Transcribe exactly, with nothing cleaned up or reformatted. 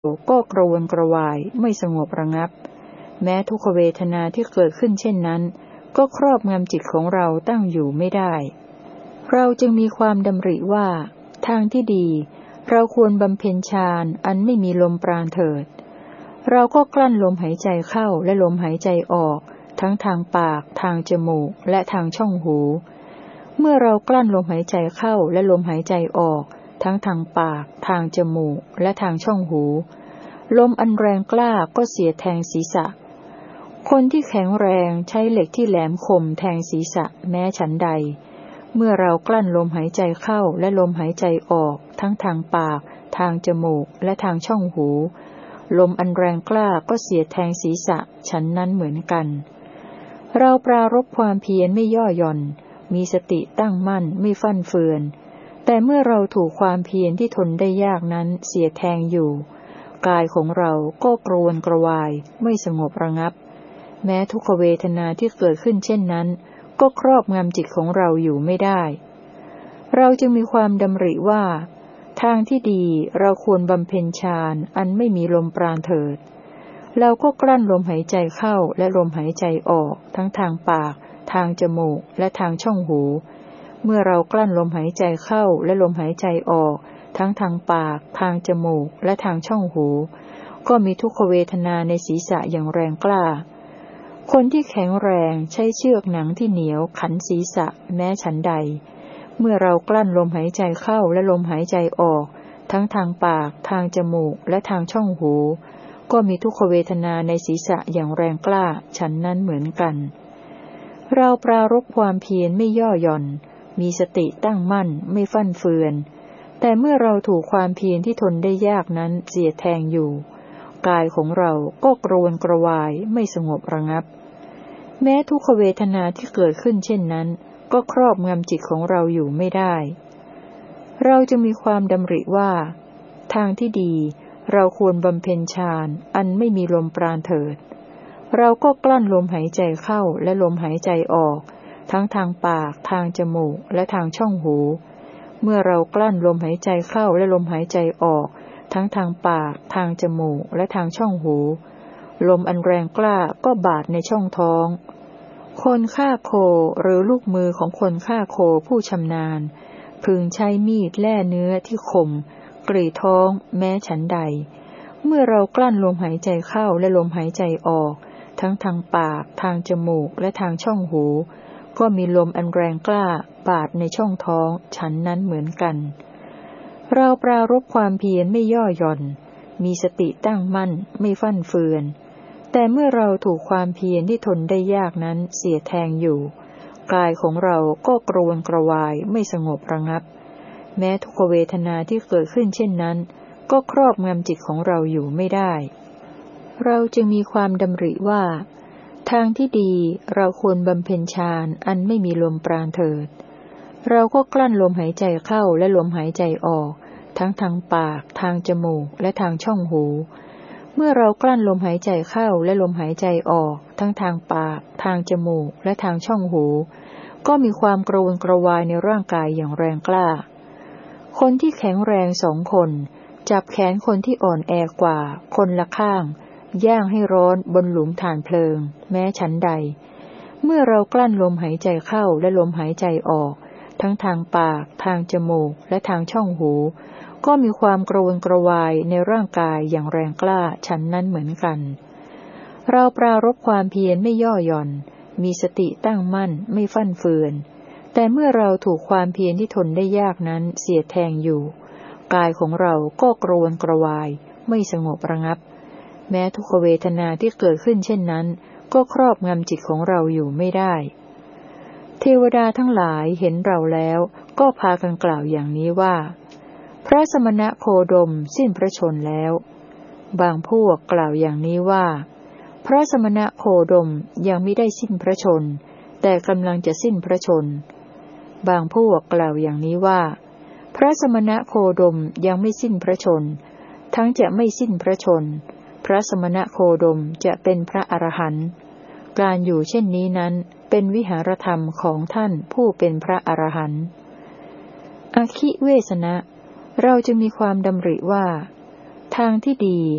ก็กระวนกระวายไม่สงบระงับแม้ทุกขเวทนาที่เกิดขึ้นเช่นนั้นก็ครอบงำจิตของเราตั้งอยู่ไม่ได้เราจึงมีความดำริว่าทางที่ดีเราควรบำเพ็ญฌานอันไม่มีลมปราณเถิดเราก็กลั้นลมหายใจเข้าและลมหายใจออกทั้งทางปากทางจมูกและทางช่องหูเมื่อเรากลั้นลมหายใจเข้าและลมหายใจออกทั้งทางปากทางจมูกและทางช่องหูลมอันแรงกล้าก็เสียดแทงศีรษะคนที่แข็งแรงใช้เหล็กที่แหลมคมแทงศีรษะแม้ฉันใดเมื่อเรากลั้นลมหายใจเข้าและลมหายใจออกทั้งทางปากทางจมูกและทางช่องหูลมอันแรงกล้าก็เสียดแทงศีรษะฉันนั้นเหมือนกันเราปรารภความเพียรไม่ย่อหย่อนมีสติตั้งมั่นไม่ฟั่นเฟือนแต่เมื่อเราถูกความเพียรที่ทนได้ยากนั้นเสียดแทงอยู่กายของเราก็กรวนกระวายไม่สงบระงับแม้ทุกขเวทนาที่เกิดขึ้นเช่นนั้นก็ครอบงำจิตของเราอยู่ไม่ได้เราจึงมีความดำริว่าทางที่ดีเราควรบำเพ็ญฌานอันไม่มีลมปราณเถิดเราก็กลั้นลมหายใจเข้าและลมหายใจออกทั้งทางปากทางจมูกและทางช่องหูเมื่อเรากลั้นลมหายใจเข้าและลมหายใจออกทั้งทางปากทางจมูกและทางช่องหูก็มีทุกขเวทนาในศีรษะอย่างแรงกล้าคนที่แข็งแรงใช้เชือกหนังที่เหนียวขันศีรษะแม้ฉันใดเมื่อเรากลั้นลมหายใจเข้าและลมหายใจออกทั้งทางปากทางจมูกและทางช่องหูก็มีทุกขเวทนาในศีรษะอย่างแรงกล้าฉันนั้นเหมือนกันเราปรารภความเพียรไม่ย่อหย่อนมีสติตั้งมั่นไม่ฟั่นเฟือนแต่เมื่อเราถูกความเพียรที่ทนได้ยากนั้นเสียดแทงอยู่กายของเราก็กรวนกระวายไม่สงบระงับแม้ทุกขเวทนาที่เกิดขึ้นเช่นนั้นก็ครอบงำจิตของเราอยู่ไม่ได้เราจะมีความดำริว่าทางที่ดีเราควรบำเพ็ญฌานอันไม่มีลมปราณเถิดเราก็กลั้นลมหายใจเข้าและลมหายใจออกทั้งทางปากทางจมูกและทางช่องหูเมื่อเรากลั้นลมหายใจเข้าและลมหายใจออกทั้งทางปากทางจมูกและทางช่องหูลมอันแรงกล้าก็บาดในช่องท้องคนฆ่าโคหรือลูกมือของคนฆ่าโคผู้ชำนาญพึงใช้มีดแล่เนื้อที่คมกรีดท้องแม้ฉันใดเมื่อเรากลั้นลมหายใจเข้าและลมหายใจออกทั้งทางปากทางจมูกและทางช่องหูก็มีลมอันแรงกล้าบาดในช่องท้องฉันนั้นเหมือนกันเราปรารภความเพียรไม่ย่อหย่อนมีสติตั้งมั่นไม่ฟั่นเฟือนแต่เมื่อเราถูกความเพียรที่ทนได้ยากนั้นเสียดแทงอยู่กายของเราก็กรวนกระวายไม่สงบระงับแม้ทุกขเวทนาที่เกิดขึ้นเช่นนั้นก็ครอบงำจิตของเราอยู่ไม่ได้เราจึงมีความดำริว่าทางที่ดีเราควรบำเพ็ญฌานอันไม่มีลมปราณเถิดเราก็กลั้นลมหายใจเข้าและลมหายใจออกทั้งทางปากทางจมูกและทางช่องหูเมื่อเรากลั้นลมหายใจเข้าและลมหายใจออกทั้งทางปากทางจมูกและทางช่องหูก็มีความกระวนกระวายในร่างกายอย่างแรงกล้าคนที่แข็งแรงสองคนจับแขนคนที่อ่อนแอกว่าคนละข้างย่างให้ร้อนบนหลุมถ่านเพลิงแม้ฉันใดเมื่อเรากลั้นลมหายใจเข้าและลมหายใจออกทั้งทางปากทางจมูกและทางช่องหูก็มีความกระวนกระวายในร่างกายอย่างแรงกล้าฉันนั้นเหมือนกันเราปรารภความเพียรไม่ย่อหย่อนมีสติตั้งมั่นไม่ฟั่นเฟือนแต่เมื่อเราถูกความเพียรที่ทนได้ยากนั้นเสียดแทงอยู่กายของเราก็กระวนกระวายไม่สงบระงับแม้ทุกขเวทนาที่เกิดขึ้นเช่นนั้นก็ครอบงำจิตของเราอยู่ไม่ได้เทวดาทั้งหลายเห็นเราแล้วก็พากันกล่าวอย่างนี้ว่าพระสมณโคดมสิ้นพระชนแล้วบางพวกกล่าวอย่างนี้ว่าพระสมณโคดมยังไม่ได้สิ้นพระชนแต่กำลังจะสิ้นพระชนบางพวกกล่าวอย่างนี้ว่าพระสมณโคดมยังไม่สิ้นพระชนทั้งจะไม่สิ้นพระชนพระสมณโคดมจะเป็นพระอรหันต์การอยู่เช่นนี้นั้นเป็นวิหารธรรมของท่านผู้เป็นพระอรหันต์อคิเวสนะเราจะมีความดำริว่าทางที่ดี